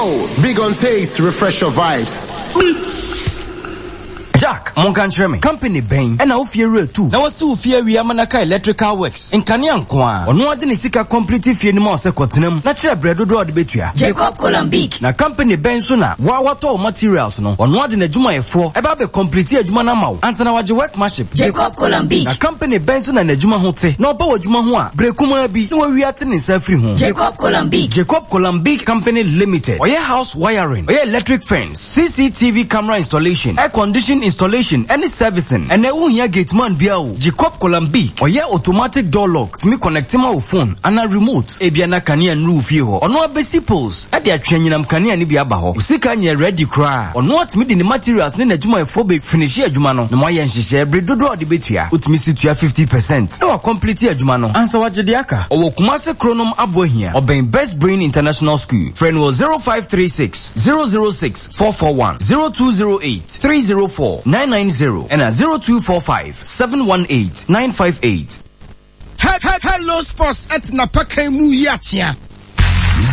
big on taste, refresh your vibes. Jack, Monkantreme, Company Bain, and Aufia too. Now, so fear we Amanaka Electrical Works in Kanyan Kwa, or no other Sika complete fear no more secotinum, natural bread or the betua. Jacob Columbic. Na Company Bain sooner, Wawato materials no, or no other Juma 4, about the complete Jumana Mau, and Sanawaji workmanship. Jacob Columbic. Na Company Bain sooner and Juma Hote, no power Juma Hua, Brekuma be, no we are in self-free home. Jacob Columbic. Jacob Columbic Company Limited, or your house wiring, or your electric fence, CCTV camera installation, air conditioning installation, any servicing, and now here gate man biao, Jacob Columbic, or your automatic door lock to me connect my phone and a remote, Ebiana Kanian roof here, or no basic poles, at their training am Kanian Biabaho, Sikanya ready cry, or not meeting the materials, then a Juma phobic finish here Jumano, no Mayan share, bredo the betia, with me sit 50%. No complete here Jumano, answer what Jadiaka, or Kumase Chronom Abo here, or being Best Brain International School. Friend was 0536 006 441 0208 304 990 and 0245 718 958. Hello sports at Napaka Muyachia.